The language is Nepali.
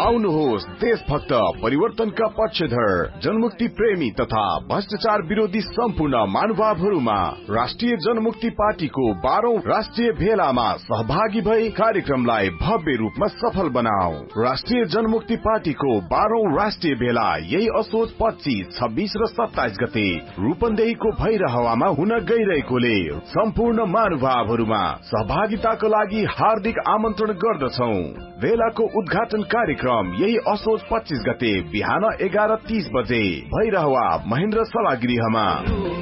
आउनुहोस् देशभक्त परिवर्तनका पक्षधर जनमुक्ति प्रेमी तथा भ्रष्टाचार विरोधी सम्पूर्ण महानुभावहरूमा राष्ट्रिय जनमुक्ति पार्टीको 12औं राष्ट्रिय भेलामा सहभागी भई कार्यक्रमलाई भव्य रूपमा सफल बनाऊ। राष्ट्रिय जनमुक्ति पार्टीको 12औं राष्ट्रिय भेला यही असोज 25, 26 र 27 गते रूपन्देहीको भैरहवामा हुन गइरहेकोले सम्पूर्ण महानुभावहरूमा सहभागिताको लागि हार्दिक आमन्त्रण गर्दछौ। भेलाको उद्घाटन कार्यक्रम यही असोज 25 गते बिहान 11:30 बजे भैरहवा महेन्द्र सभागृहमा।